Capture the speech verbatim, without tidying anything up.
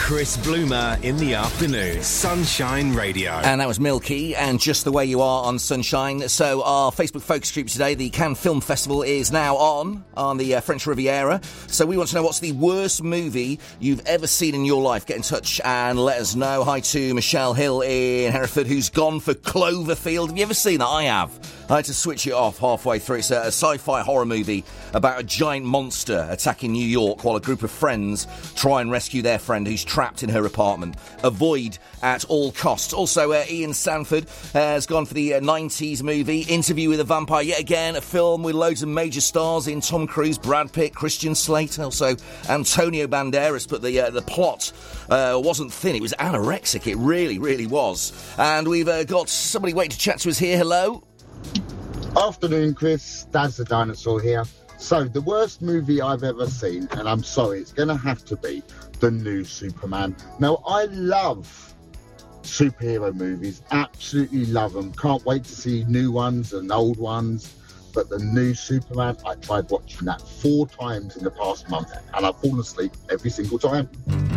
Chris Bloomer in the afternoon. Sunshine Radio. And that was Milky and Just the Way You Are on Sunshine. So our Facebook focus group today, the Cannes Film Festival, is now on, on the uh, French Riviera. So we want to know what's the worst movie you've ever seen in your life. Get in touch and let us know. Hi to Michelle Hill in Hereford, who's gone for Cloverfield. Have you ever seen that? I have. I had to switch it off halfway through. It's a, a sci-fi horror movie about a giant monster attacking New York while a group of friends try and rescue their friend who's trapped in her apartment. Avoid at all costs. Also, uh, Ian Sanford has gone for the uh, nineties movie Interview with a Vampire. Yet again, a film with loads of major stars in Tom Cruise, Brad Pitt, Christian Slater, also Antonio Banderas. But the uh, the plot uh, wasn't thin. It was anorexic. It really, really was. And we've uh, got somebody waiting to chat to us here. Hello. Afternoon, Chris. Daz the Dinosaur here. So, the worst movie I've ever seen, and I'm sorry, it's going to have to be the new Superman. Now, I love superhero movies, absolutely love them. Can't wait to see new ones and old ones. But the new Superman, I tried watching that four times in the past month, and I've fallen asleep every single time.